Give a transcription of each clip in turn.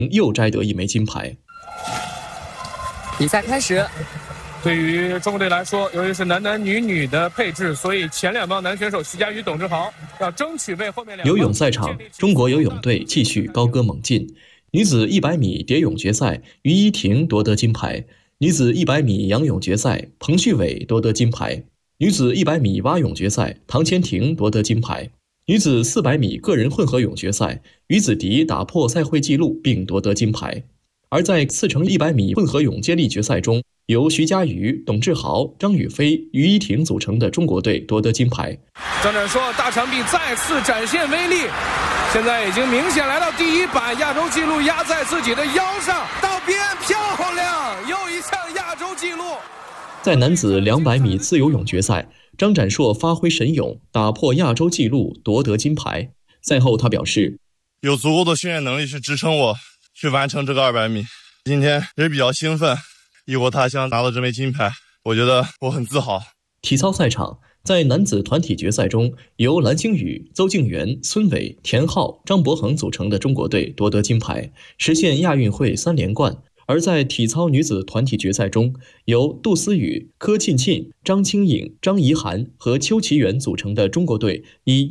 又摘得1枚金牌。 比赛开始。 对于中国队来说，由于是男男女女的配置，所以前2帮男选手徐嘉余、董志豪要争取为后面2。 游泳赛场，中国游泳队继续高歌猛进。女子100米蝶泳决赛，于依婷夺得金牌；女子100米仰泳决赛，彭旭伟夺得金牌；女子100米蛙泳决赛，唐千婷夺得金牌；女子400米个人混合泳决赛，于子迪打破赛会纪录并夺得金牌。而在4×100米混合泳接力决赛中，由徐嘉余、董志豪、张雨霏、于依婷组成的中国队夺得金牌。 张展硕大长臂再次展现威力，现在已经明显来到第1板，亚洲纪录压在自己的腰上，到边漂亮，又一项亚洲纪录。 在男子200米自由泳决赛，张展硕发挥神勇，打破亚洲纪录夺得金牌。赛后他表示， 有足够的训练能力去支撑我去完成这个200米。今天也比较兴奋，异国他乡拿到这枚金牌，我觉得我很自豪。 体操赛场，在男子团体决赛中，由蓝星宇、邹敬源、孙伟、田浩、张博恒组成的中国队夺得金牌，实现亚运会3连冠。而在体操女子团体决赛中，由杜思雨、柯沁沁、张清颖、张怡涵和邱其元组成的中国队以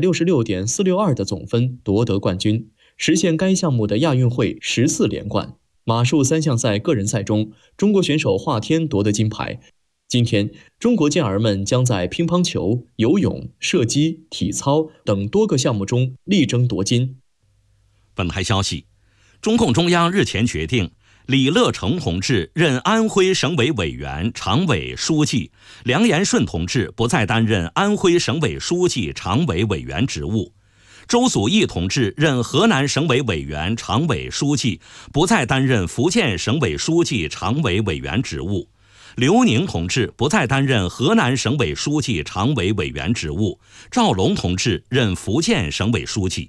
166.462的总分夺得冠军，实现该项目的亚运会14连冠。马术3项赛个人赛中，中国选手华天夺得金牌。今天，中国健儿们将在乒乓球、游泳、射击、体操等多个项目中力争夺金。 本台消息，中共中央日前决定，李乐成同志任安徽省委委员、常委、书记，梁延顺同志不再担任安徽省委书记、常委委员职务。周祖义同志任河南省委委员、常委、书记，不再担任福建省委书记、常委委员职务。刘宁同志不再担任河南省委书记、常委委员职务。赵龙同志任福建省委书记。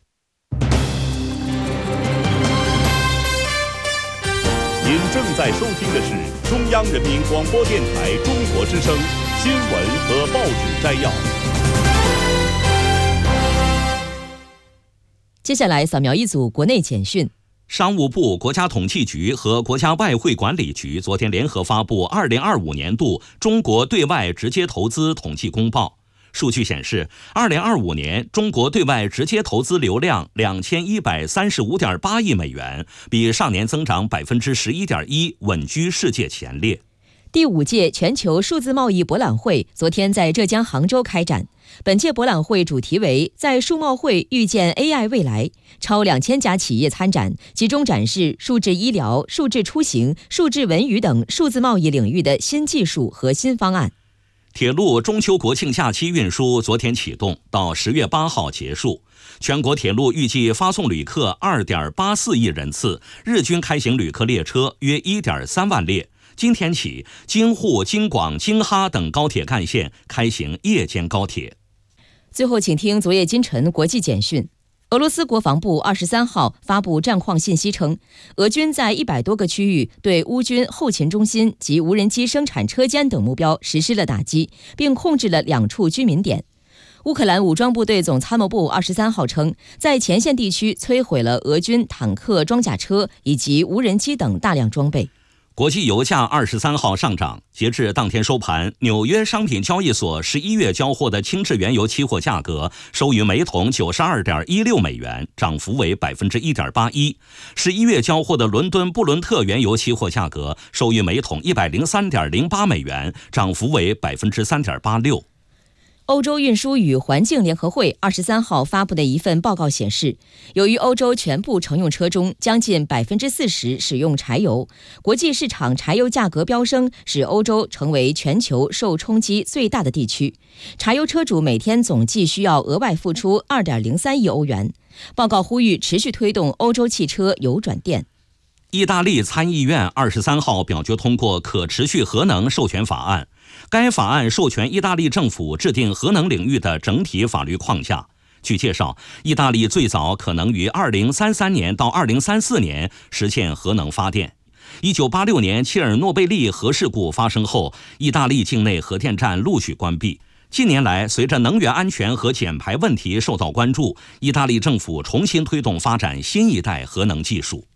您正在收听的是中央人民广播电台中国之声新闻和报纸摘要。 接下来扫描一组国内简讯。 商务部、国家统计局和国家外汇管理局昨天联合发布2025年度中国对外直接投资统计公报。数据显示，2025年中国对外直接投资流量2135.8亿美元，比上年增长11.1%，稳居世界前列。 第5届全球数字贸易博览会昨天在浙江杭州开展。本届博览会主题为在数贸会遇见 AI 未来，超2000家企业参展，集中展示数字医疗、数字出行、数字文娱等数字贸易领域的新技术和新方案。 铁路中秋国庆假期运输昨天启动，到10月8号结束。全国铁路预计发送旅客2.84亿人次，日均开行旅客列车约1.3万列。今天起，京沪、京广、京哈等高铁干线开行夜间高铁。 最后，请听昨夜今晨国际简讯。俄罗斯国防部23号发布战况信息称，俄军在100多个区域对乌军后勤中心及无人机生产车间等目标实施了打击，并控制了2处居民点。乌克兰武装部队总参谋部23号称，在前线地区摧毁了俄军坦克、装甲车以及无人机等大量装备。 国际油价23号上涨，截至当天收盘，纽约商品交易所11月交货的轻质原油期货价格收于每桶92.16美元，涨幅为1.81%。11月交货的伦敦布伦特原油期货价格收于每桶103.08美元，涨幅为3.86%。 欧洲运输与环境联合会23号发布的一份报告显示，由于欧洲全部乘用车中将近40%使用柴油，国际市场柴油价格飙升，使欧洲成为全球受冲击最大的地区。柴油车主每天总计需要额外付出2.03亿欧元。报告呼吁持续推动欧洲汽车油转电。 意大利参议院23号表决通过可持续核能授权法案。该法案授权意大利政府制定核能领域的整体法律框架。据介绍，意大利最早可能于2033年到2034年实现核能发电。1986年切尔诺贝利核事故发生后，意大利境内核电站陆续关闭。近年来，随着能源安全和减排问题受到关注，意大利政府重新推动发展新一代核能技术。